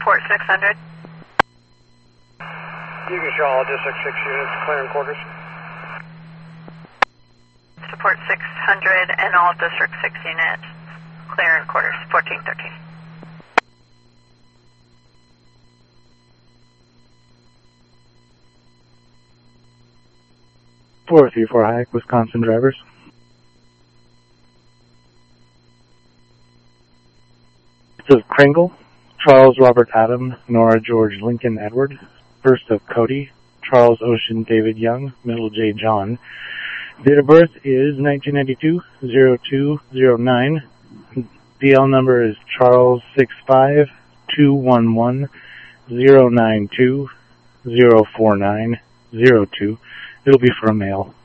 Support 600. Eagle Shaw, District 6 units, clearing quarters. Support 600 and all District 6 units, clearing quarters, 1413. Four 34 Hayek, Wisconsin drivers. This is Kringle, Charles Robert Adam, Nora George Lincoln Edward, first of Cody, Charles Ocean David Young, middle J John. Date of birth is 1992-0209. DL number is Charles 65-211-092-049-02. It'll be for a male.